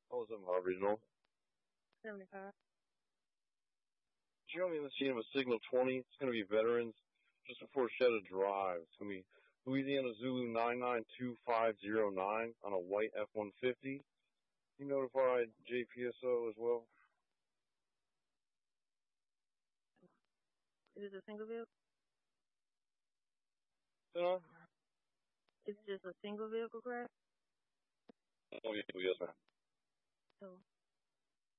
Oh, it's Regional. 75. Show me the scene of a Signal 20. It's going to be Veterans just before Shedda Drive. It's going to be Louisiana Zulu 992509 on a white F-150. You notified JPSO as well? Is it a single vehicle? Is it just a single vehicle crash? Oh, yes, ma'am. So